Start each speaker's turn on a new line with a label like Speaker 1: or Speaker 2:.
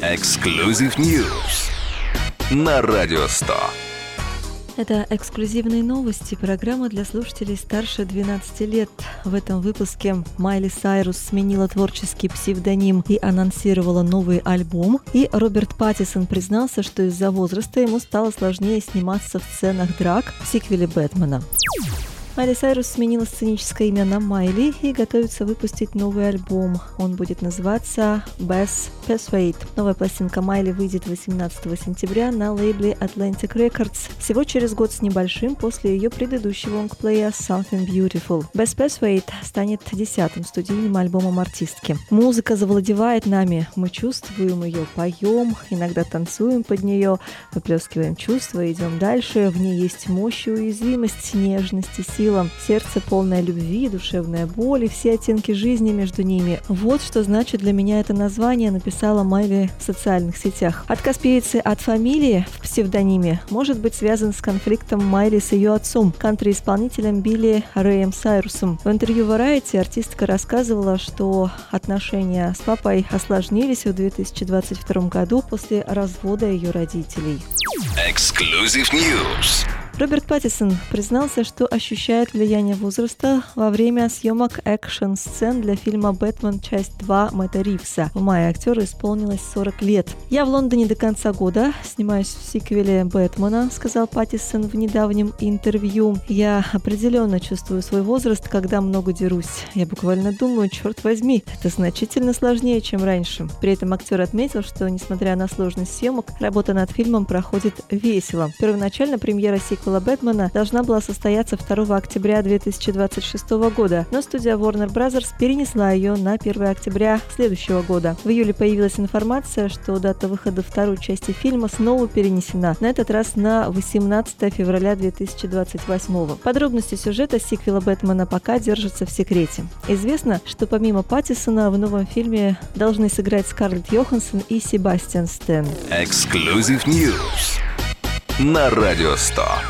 Speaker 1: Exclusive News на Радио 100.
Speaker 2: Это эксклюзивные новости, программа для слушателей старше 12 лет. В этом выпуске Майли Сайрус сменила творческий псевдоним и анонсировала новый альбом. И Роберт Паттинсон признался, что из-за возраста ему стало сложнее сниматься в сценах драк в сиквеле «Бэтмена». Майли Сайрус сменила сценическое имя на Майли и готовится выпустить новый альбом. Он будет называться «Best Persuade». Новая пластинка Майли выйдет 18 сентября на лейбле Atlantic Records, всего через год с небольшим после ее предыдущего лонгплея «Something Beautiful». «Best Persuade» станет 10-м студийным альбомом артистки. Музыка завладевает нами, мы чувствуем ее, поем, иногда танцуем под нее, выплескиваем чувства, идем дальше. В ней есть мощь и уязвимость, нежность и сила. Сердце полное любви, душевная боль и все оттенки жизни между ними. Вот что значит для меня это название, написала Майли в социальных сетях. Отказ певицы от фамилии в псевдониме может быть связан с конфликтом Майли с ее отцом, кантри-исполнителем Билли Рэем Сайрусом. В интервью Variety артистка рассказывала, что отношения с папой осложнились в 2022 году после развода ее родителей.
Speaker 1: Exclusive News.
Speaker 2: Роберт Паттинсон признался, что ощущает влияние возраста во время съемок экшн-сцен для фильма «Бэтмен. Часть 2» Мэтта Ривза. В мае актеру исполнилось 40 лет. «Я в Лондоне до конца года, снимаюсь в сиквеле «Бэтмена», — сказал Паттинсон в недавнем интервью. «Я определенно чувствую свой возраст, когда много дерусь. Я буквально думаю, черт возьми, это значительно сложнее, чем раньше». При этом актер отметил, что, несмотря на сложность съемок, работа над фильмом проходит весело. Первоначально премьера сиквела «Бэтмена» должна была состояться 2 октября 2026 года, но студия Warner Bros. Перенесла ее на 1 октября следующего года. В июле появилась информация, что дата выхода второй части фильма снова перенесена, на этот раз на 18 февраля 2028. Подробности сюжета сиквела «Бэтмена» пока держатся в секрете. Известно, что помимо Паттинсона в новом фильме должны сыграть Скарлетт Йоханссон и Себастьян Стэн.
Speaker 1: Exclusive News на Радио 100.